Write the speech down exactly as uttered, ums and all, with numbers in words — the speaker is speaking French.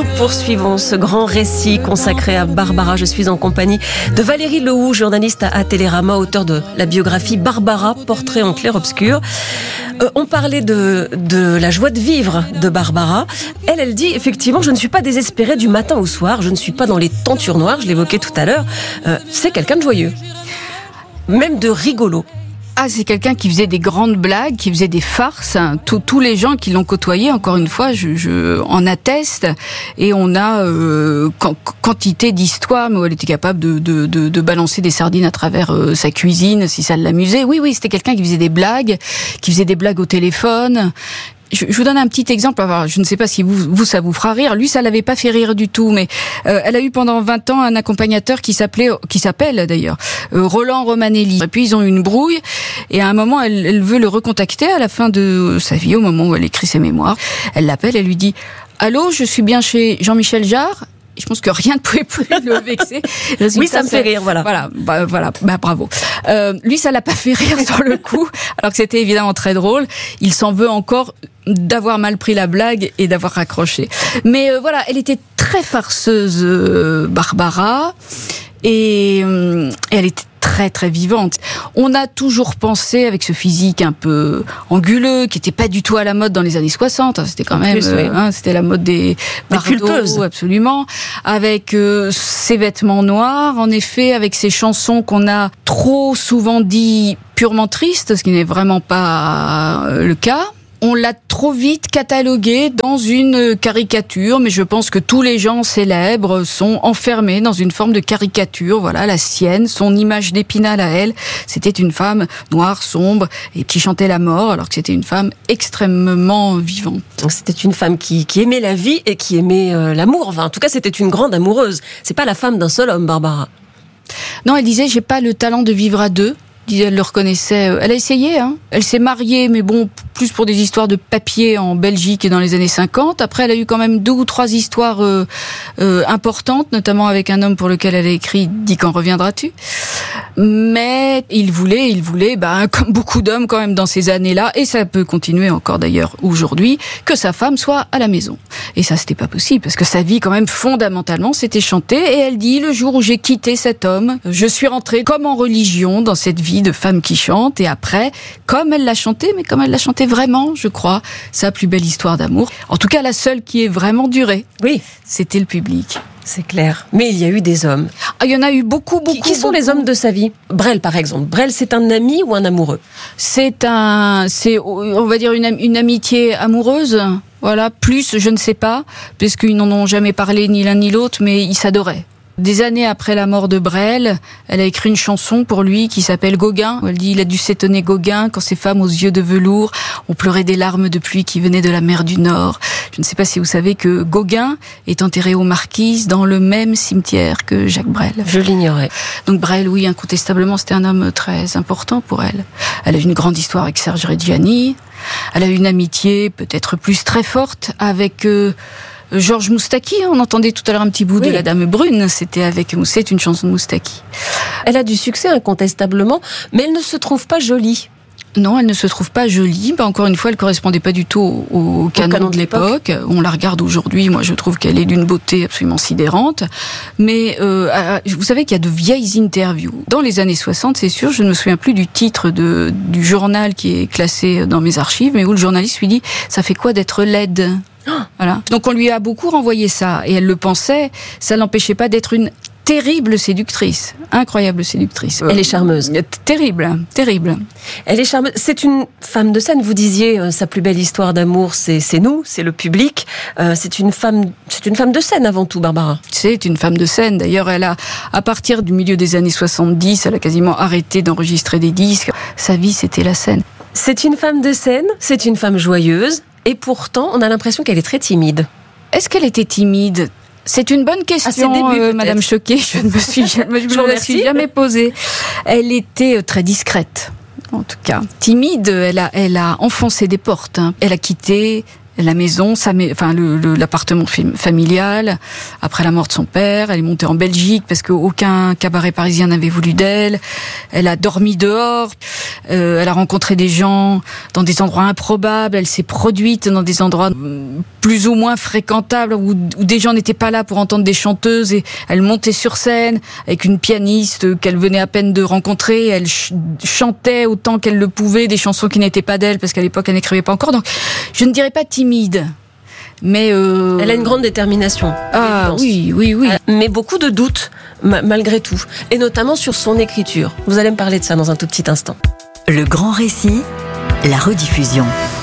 nous poursuivons ce grand récit consacré à Barbara. Je suis en compagnie de Valérie Lehoux, journaliste à Télérama, auteur de la biographie Barbara, portrait en clair-obscur. Euh, on parlait de, de la joie de vivre de Barbara. Elle, elle dit effectivement, je ne suis pas désespérée du matin au soir, je ne suis pas dans les tentures noires, je l'évoquais tout à l'heure. Euh, c'est quelqu'un de joyeux, même de rigolo. Ah, c'est quelqu'un qui faisait des grandes blagues, qui faisait des farces. Tous, tous les gens qui l'ont côtoyé, encore une fois, je, je en atteste. Et on a euh, quantité d'histoires, mais où elle était capable de, de, de, de balancer des sardines à travers euh, sa cuisine, si ça l'amusait. Oui, oui, c'était quelqu'un qui faisait des blagues, qui faisait des blagues au téléphone. Je, je vous donne un petit exemple. Alors, je ne sais pas si vous, vous, ça vous fera rire. Lui, ça l'avait pas fait rire du tout. Mais euh, elle a eu pendant vingt ans un accompagnateur qui s'appelait, qui s'appelle d'ailleurs, euh, Roland Romanelli. Et puis ils ont eu une brouille. Et à un moment, elle, elle veut le recontacter à la fin de sa vie, au moment où elle écrit ses mémoires. Elle l'appelle, elle lui dit « Allô, je suis bien chez Jean-Michel Jarre ?» Je pense que rien ne pouvait plus le vexer. Résultat, oui, ça me fait rire, voilà. Voilà, bah, voilà, bah, bravo. Euh, lui, ça l'a pas fait rire sur le coup, alors que c'était évidemment très drôle. Il s'en veut encore d'avoir mal pris la blague et d'avoir raccroché. Mais euh, voilà, elle était très farceuse, euh, Barbara, et, euh, et elle était très très vivante. On a toujours pensé, avec ce physique un peu anguleux, qui était pas du tout à la mode dans les années soixante, c'était quand même, plus, euh, oui. hein, c'était la mode des culteuses, absolument, avec euh, ses vêtements noirs, en effet, avec ses chansons qu'on a trop souvent dit purement tristes, ce qui n'est vraiment pas euh, le cas. On l'a trop vite catalogué dans une caricature, mais je pense que tous les gens célèbres sont enfermés dans une forme de caricature. Voilà, la sienne, son image d'Épinal à elle, c'était une femme noire, sombre, et qui chantait la mort, alors que c'était une femme extrêmement vivante. C'était une femme qui, qui aimait la vie et qui aimait euh, l'amour. Enfin, en tout cas, c'était une grande amoureuse. C'est pas la femme d'un seul homme, Barbara. Non, elle disait, j'ai pas le talent de vivre à deux. Elle le reconnaissait. Elle a essayé, hein. Elle s'est mariée, mais bon, plus pour des histoires de papier en Belgique et dans les années cinquante. Après, elle a eu quand même deux ou trois histoires euh, euh, importantes, notamment avec un homme pour lequel elle a écrit « Dis quand reviendras-tu ». Mais il voulait, il voulait, bah, comme beaucoup d'hommes quand même dans ces années-là, et ça peut continuer encore d'ailleurs aujourd'hui, que sa femme soit à la maison. Et ça, c'était pas possible, parce que sa vie quand même fondamentalement, c'était chanter. Et elle dit, le jour où j'ai quitté cet homme, je suis rentrée comme en religion dans cette vie de femme qui chante, et après, comme elle l'a chanté, mais comme elle l'a chanté vraiment, je crois, sa plus belle histoire d'amour, en tout cas la seule qui ait vraiment duré, oui, c'était le public. C'est clair. Mais il y a eu des hommes. Ah, il y en a eu beaucoup, beaucoup. Qui, qui sont beaucoup. les hommes de sa vie ? Brel, par exemple. Brel, c'est un ami ou un amoureux ? C'est un, c'est, on va dire une, une amitié amoureuse. Voilà, plus, je ne sais pas, puisqu'ils n'en ont jamais parlé ni l'un ni l'autre, mais ils s'adoraient. Des années après la mort de Brel, elle a écrit une chanson pour lui qui s'appelle Gauguin. Elle dit, il a dû s'étonner Gauguin quand ces femmes aux yeux de velours ont pleuré des larmes de pluie qui venaient de la mer du Nord. Je ne sais pas si vous savez que Gauguin est enterré aux Marquises dans le même cimetière que Jacques Brel. Je l'ignorais. Donc Brel, oui, incontestablement, c'était un homme très important pour elle. Elle a eu une grande histoire avec Serge Reggiani. Elle a eu une amitié peut-être plus très forte avec... Euh, Georges Moustaki, on entendait tout à l'heure un petit bout oui. de La Dame Brune, c'était avec c'est une chanson de Moustaki. Elle a du succès incontestablement, mais elle ne se trouve pas jolie. Non, elle ne se trouve pas jolie. Bah, encore une fois, elle correspondait pas du tout au, au canon, canon de l'époque. On la regarde aujourd'hui, moi je trouve qu'elle est d'une beauté absolument sidérante. Mais euh, vous savez qu'il y a de vieilles interviews. Dans les années soixante, c'est sûr, je ne me souviens plus du titre de, du journal qui est classé dans mes archives, mais où le journaliste lui dit « Ça fait quoi d'être laide ?» Voilà. Donc on lui a beaucoup renvoyé ça, et elle le pensait, ça l'empêchait pas d'être une terrible séductrice, incroyable séductrice. Elle est charmeuse. Terrible, terrible. Elle est charmeuse. C'est une femme de scène. Vous disiez euh, sa plus belle histoire d'amour, c'est c'est nous, c'est le public. Euh, c'est une femme, c'est une femme de scène avant tout, Barbara. C'est une femme de scène. D'ailleurs, elle a, à partir du milieu des années soixante-dix, elle a quasiment arrêté d'enregistrer des disques. Sa vie, c'était la scène. C'est une femme de scène. C'est une femme joyeuse. Et pourtant, on a l'impression qu'elle est très timide. Est-ce qu'elle était timide ? C'est une bonne question, débuts, euh, Madame Choquet. Je ne me suis jamais, je me la suis jamais posée. Elle était très discrète, en tout cas. Timide, elle a, elle a enfoncé des portes. Hein. Elle a quitté la maison, sa, enfin le, le, l'appartement familial. Après la mort de son père, elle est montée en Belgique parce qu'aucun cabaret parisien n'avait voulu d'elle. Elle a dormi dehors. Euh, elle a rencontré des gens dans des endroits improbables. Elle s'est produite dans des endroits plus ou moins fréquentables où, où des gens n'étaient pas là pour entendre des chanteuses. Et elle montait sur scène avec une pianiste qu'elle venait à peine de rencontrer. Elle ch- chantait autant qu'elle le pouvait des chansons qui n'étaient pas d'elle parce qu'à l'époque elle n'écrivait pas encore. Donc je ne dirais pas timide, mais euh... elle a une grande détermination. Ah oui, oui, oui. Mais beaucoup de doutes ma- malgré tout, et notamment sur son écriture. Vous allez me parler de ça dans un tout petit instant. Le grand récit, la rediffusion.